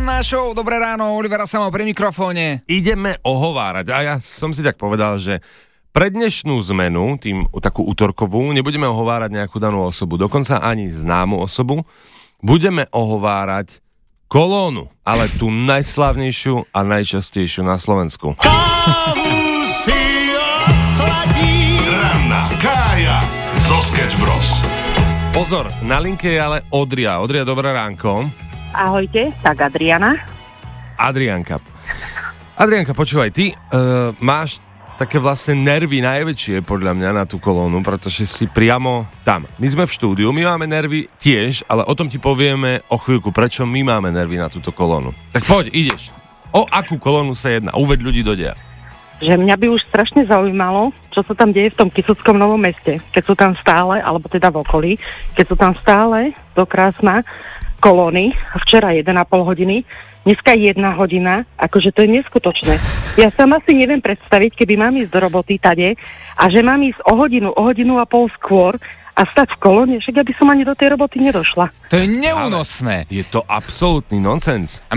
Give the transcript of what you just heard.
Ranná show, dobré ráno, Olivera Samo pri mikrofóne. Ideme ohovárať a ja som si tak povedal, že pre dnešnú zmenu, takú útorkovú, nebudeme ohovárať nejakú danú osobu, dokonca ani známu osobu, budeme ohovárať kolónu, ale tú najslávnejšiu a najčastejšiu na Slovensku. Ranná Kája zo Sketch Bros. Pozor, na linke je ale Odria. Odria, dobré ránko. Ahojte, tak Adriana. Adrianka, počúvaj, ty máš také vlastne nervy najväčšie podľa mňa na tú kolónu, pretože si priamo tam. My sme v štúdiu, my máme nervy tiež, ale o tom ti povieme o chvíľku, prečo my máme nervy na túto kolónu. Tak poď, ideš. O akú kolónu sa jedná? Uveď ľudí do deja. Že mňa by už strašne zaujímalo, čo sa tam deje v tom Kysuckom Novom Meste, keď sú tam stále, alebo teda v okolí, keď sú tam stále do krásna kolóny, včera 1,5 hodiny, dneska 1 hodina, akože to je neskutočné. Ja sama si neviem predstaviť, keby mám ísť do roboty tade a že mám ísť o hodinu a pol skôr a stať v kolóne, však ja by som ani do tej roboty nedošla. To je neúnosné. Je to absolútny nonsens.